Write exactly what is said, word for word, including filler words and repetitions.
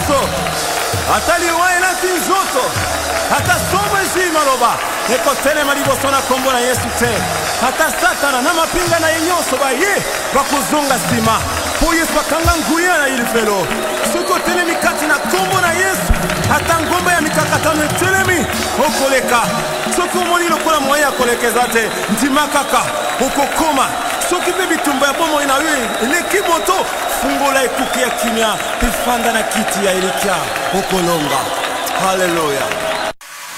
Yesu ataliwaye nati nzoto ata somo zima loba eko telema liboso na kombo na Yesu te ata satana na mapinga na yenyoso ba ye bakuzunga sima po Yesu bakanga nguya na ilifelo suko telemi kati na kombo na Yesu ata ngomba ya mikakatano telemi okoleka soko moni lokola moya kolekeza te ndimakaka okokoma soki pe bitumba ya bomo ina we eleki moto fungola ekuki ya kimia pifanda na kiti ya elikia okolonga. Hallelujah.